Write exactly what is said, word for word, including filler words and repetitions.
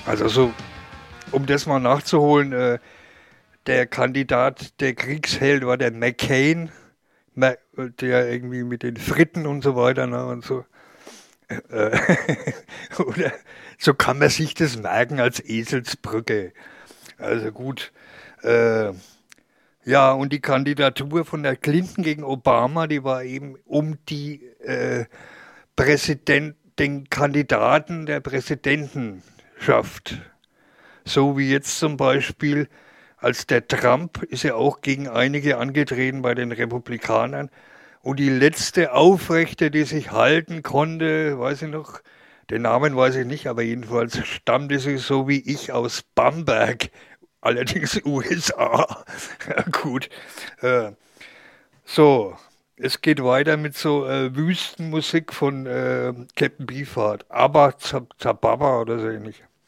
Also so, um das mal nachzuholen, äh, der Kandidat, der Kriegsheld war der McCain, Ma- der irgendwie mit den Fritten und so weiter, ne, und so. Äh, oder so kann man sich das merken als Eselsbrücke. Also gut. Äh, ja, und die Kandidatur von der Clinton gegen Obama, die war eben um die äh, Präsident, den Kandidaten der Präsidentenschaft. So wie jetzt zum Beispiel, als der Trump ist ja auch gegen einige angetreten bei den Republikanern. Und die letzte Aufrechte, die sich halten konnte, weiß ich noch, den Namen weiß ich nicht, aber jedenfalls stammte sie so wie ich aus Bamberg, allerdings U S A. Ja, gut. Äh, so, es geht weiter mit so äh, Wüstenmusik von äh, Captain Beefheart. Aber Zababa oder so ähnlich.